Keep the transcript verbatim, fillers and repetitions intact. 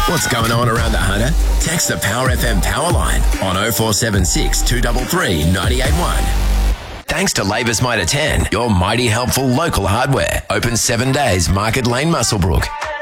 What's going on around the Hunter? Text the Power F M power line on oh four seven six, two three three, nine eight one. Thanks to Labour's Mitre ten, your mighty helpful local hardware. Open seven days, Market Lane, Muswellbrook.